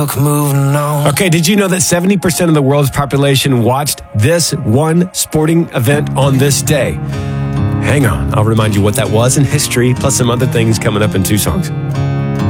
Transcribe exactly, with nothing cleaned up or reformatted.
Moving on. Okay, did you know that seventy percent of the world's population watched this one sporting event on this day? Hang on, I'll remind you what that was in history, plus some other things coming up in two songs.